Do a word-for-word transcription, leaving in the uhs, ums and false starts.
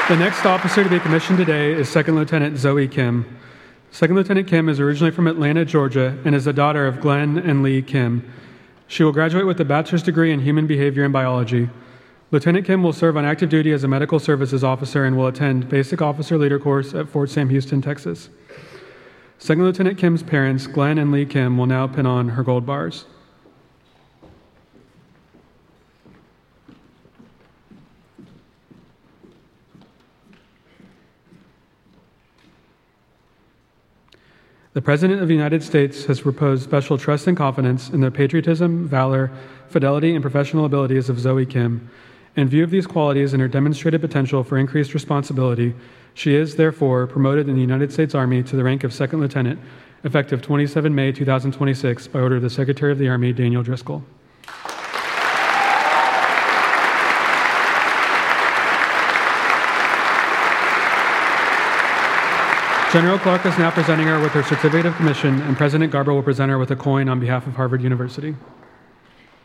The next officer to be commissioned today is Second Lieutenant Zoe Kim. Second Lieutenant Kim is originally from Atlanta, Georgia, and is the daughter of Glenn and Lee Kim. She will graduate with a bachelor's degree in human behavior and biology. Lieutenant Kim will serve on active duty as a medical services officer and will attend basic officer leader course at Fort Sam Houston, Texas. Second Lieutenant Kim's parents, Glenn and Lee Kim, will now pin on her gold bars. The President of the United States has reposed special trust and confidence in the patriotism, valor, fidelity, and professional abilities of Zoe Kim. In view of these qualities and her demonstrated potential for increased responsibility, she is, therefore, promoted in the United States Army to the rank of Second Lieutenant, effective the twenty-seventh of May, two thousand twenty-six, by order of the Secretary of the Army, Daniel Driscoll. General Clark is now presenting her with her certificate of commission, and President Garber will present her with a coin on behalf of Harvard University.